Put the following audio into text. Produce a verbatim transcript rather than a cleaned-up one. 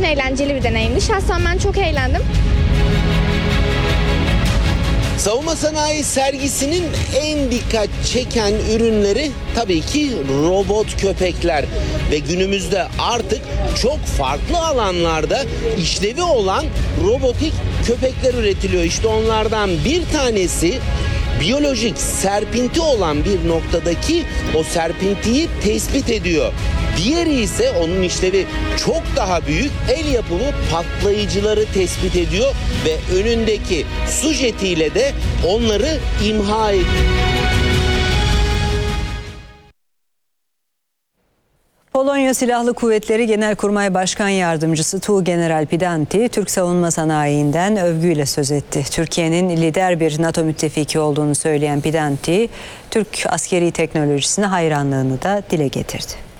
için eğlenceli bir deneyimdi. Şahsen ben çok eğlendim. Savunma sanayi sergisinin en dikkat çeken ürünleri tabii ki robot köpekler ve günümüzde artık çok farklı alanlarda işlevi olan robotik köpekler üretiliyor. İşte onlardan bir tanesi biyolojik serpinti olan bir noktadaki o serpintiyi tespit ediyor. Diğeri ise onun işlevi çok daha büyük, el yapımı patlayıcıları tespit ediyor ve önündeki su jetiyle de onları imha ediyor. Polonya Silahlı Kuvvetleri Genelkurmay Başkan Yardımcısı Tuğgeneral Pidanti, Türk savunma sanayinden övgüyle söz etti. Türkiye'nin lider bir NATO müttefiki olduğunu söyleyen Pidanti, Türk askeri teknolojisine hayranlığını da dile getirdi.